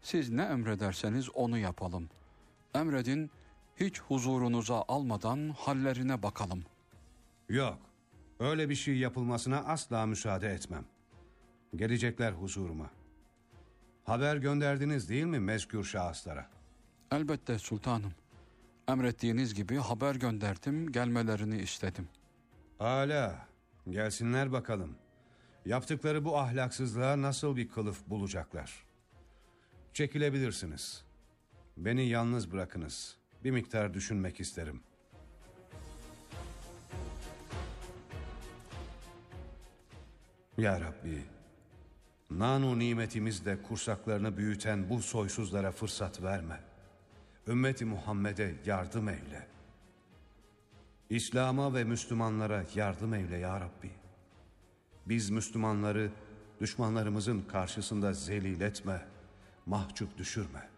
Siz ne emrederseniz onu yapalım. Emredin, hiç huzurunuza almadan hallerine bakalım. Yok, öyle bir şey yapılmasına asla müsaade etmem. Gelecekler huzuruma. Haber gönderdiniz değil mi mezkür şahıslara? Elbette sultanım. Emrettiğiniz gibi haber gönderdim, gelmelerini istedim. Âlâ, gelsinler bakalım. Yaptıkları bu ahlaksızlığa nasıl bir kılıf bulacaklar? Çekilebilirsiniz. Beni yalnız bırakınız. Bir miktar düşünmek isterim. Ya Rabbi, nanu nimetimizle kursaklarını büyüten bu soysuzlara fırsat verme. Ümmeti Muhammed'e yardım eyle. İslam'a ve Müslümanlara yardım eyle ya Rabbi. Biz Müslümanları düşmanlarımızın karşısında zelil etme, mahcup düşürme.